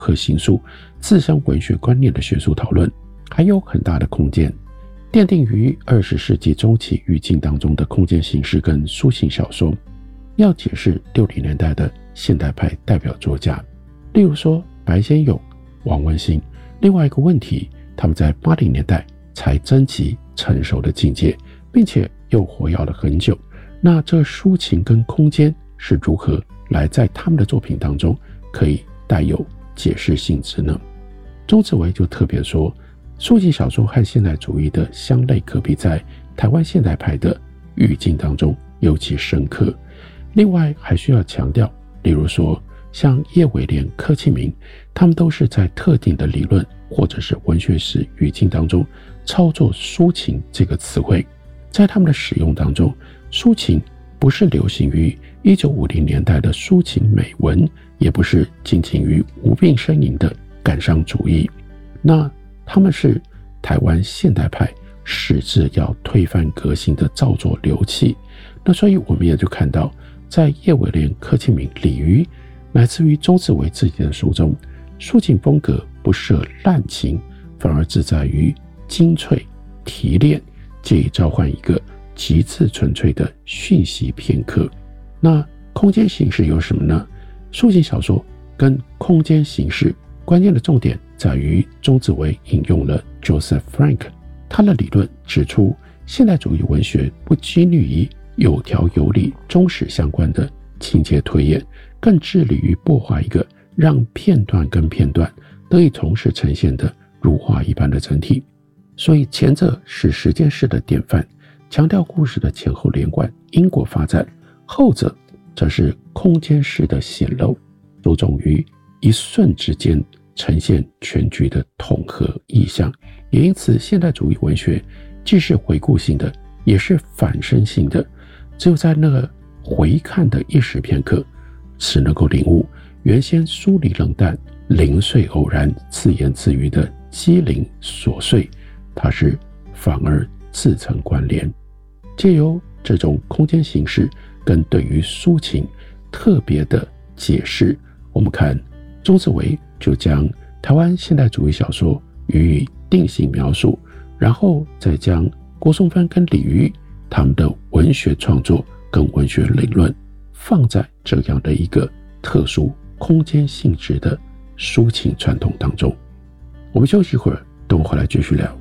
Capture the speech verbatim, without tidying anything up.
和形塑自身文学观念的学术讨论还有很大的空间。奠定于二十世纪中期语境当中的空间形式跟抒情小说，要解释六零年代的现代派代表作家，例如说白先勇、王文兴。另外一个问题，他们在八零年代才征集成熟的境界，并且又活跃了很久。那这抒情跟空间是如何来在他们的作品当中可以带有解释性质呢？钟子维就特别说，抒情小说和现代主义的相类可比，在台湾现代派的语境当中尤其深刻。另外还需要强调，例如说像叶伟廉、柯庆明，他们都是在特定的理论或者是文学史语境当中操作抒情这个词汇。在他们的使用当中，抒情不是流行于一九五零年代的抒情美文，也不是仅仅于无病呻吟的感伤主义，那他们是台湾现代派矢志要推翻革新的造作流器。那所以我们也就看到，在叶伟廉、柯庆明、李渔乃至于钟子维自己的书中，抒情风格不设滥情，反而自在于精粹提炼，借以召唤一个极致纯粹的讯息片刻。那空间形式有什么呢？抒情小说跟空间形式关键的重点在于，钟子维引用了 Joseph Frank， 他的理论指出，现代主义文学不拘泥于有条有理、忠实相关的情节推演，更致力于擘画一个让片段跟片段得以同时呈现的如画一般的整体。所以前者是时间式的典范，强调故事的前后连贯、因果发展；后者则是空间式的显露，着重于一瞬之间呈现全局的统合意象。也因此，现代主义文学既是回顾性的，也是反身性的。只有在那个回看的一时片刻，只能够领悟原先疏离冷淡、零碎偶然、自言自语的机灵琐碎，它是反而自成关联。借由这种空间形式跟对于抒情特别的解释，我们看钟子维就将台湾现代主义小说予以定性描述，然后再将郭松藩跟李渔他们的文学创作跟文学理论放在这样的一个特殊空间性质的抒情传统当中。我们休息一会儿，等我回来继续聊。